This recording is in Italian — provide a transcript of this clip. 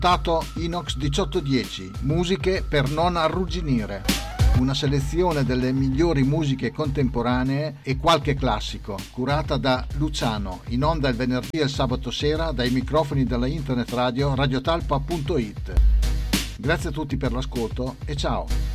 Tato Inox 1810, musiche per non arrugginire. Una selezione delle migliori musiche contemporanee e qualche classico, curata da Luciano, in onda il venerdì e il sabato sera dai microfoni della internet radio radiotalpa.it. Grazie a tutti per l'ascolto e ciao!